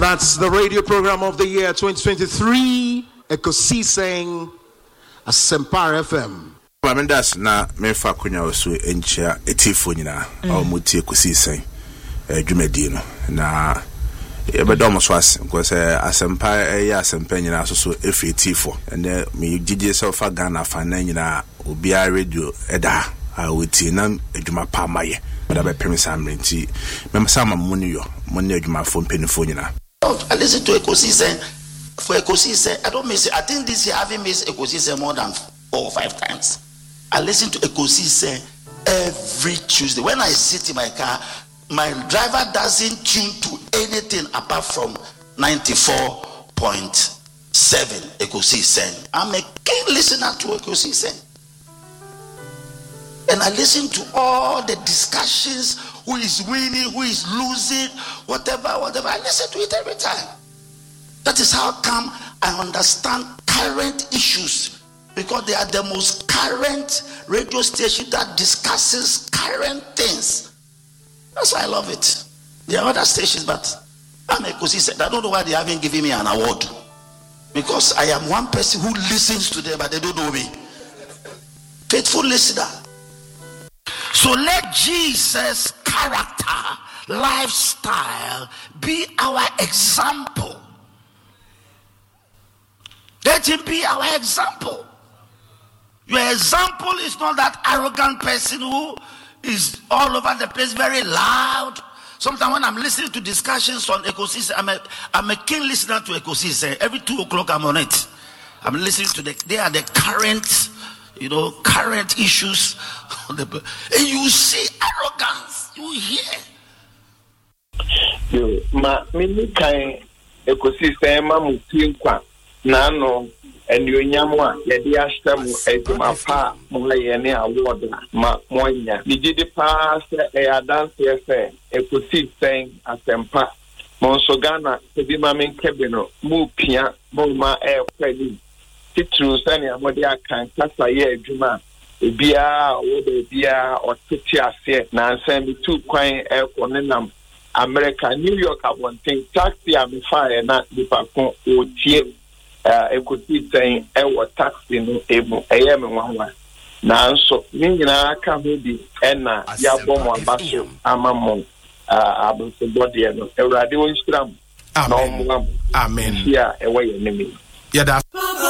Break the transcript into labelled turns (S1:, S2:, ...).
S1: That's the radio program of the year 2023. Ekosiseng Asempar FM.
S2: Mamendas na memfa kunya osu enchia etifo nyina o muti Ekosiseng dwumadi no na ebedo mo so ase ko se Asempa ya Asempa nyina so efi etifo ene me gigi se ofa Ghana fa na nyina obi a radio eda a woti na adwuma pa maye da be pemisa mrenti memsa ma muni adwuma fo mpenifo nyina.
S3: I listen to Ekosiseng. For Ekosiseng, I don't miss it. I think this year I haven't missed Ekosiseng more than 4 or 5 times. I listen to Ekosiseng every Tuesday. When I sit in my car, my driver doesn't tune to anything apart from 94.7 Ekosiseng. I'm a keen listener to Ekosiseng. And I listen to all the discussions, who is winning, who is losing, whatever. I listen to it every time. That is how come I understand current issues, because they are the most current radio station that discusses current things. That's why I love it. There are other stations, but I'm Ekosiseng. I don't know why they haven't given me an award, because I am one person who listens to them, but they don't know me. Faithful listener. So let Jesus' character, lifestyle be our example. Let him be our example. Your example is not that arrogant person who is all over the place, very loud. Sometimes when I'm listening to discussions on Ekosiseng, I'm a keen listener to Ekosiseng. Every 2 o'clock I'm on it. I'm listening to they are the current, current issues. And you see arrogance, you hear.
S4: Many kind Ekosiseng Mamutinkwa Nano and Yunyamwa, Yadiashtam, Edumapa, Molayane Award, Moya. Did you pass a dance affair? Ekosiseng Asempa, Monsogana, Sebimamin Kebino, Mupia, Moma Air Credit, Titru Sanya Modia can Kasaye Juma. Bia or or Titia na send me 2 coin air conenam America, New York, I want thing taxi I'm fire not the Pacon or Tie Ekosiseng taxi no able AM 1 now so Nina can be Enna Yabom Basso Amamon Abel body and a radio stram. Amen.
S1: Amen.
S4: Yeah, away enemy.
S1: Yeah,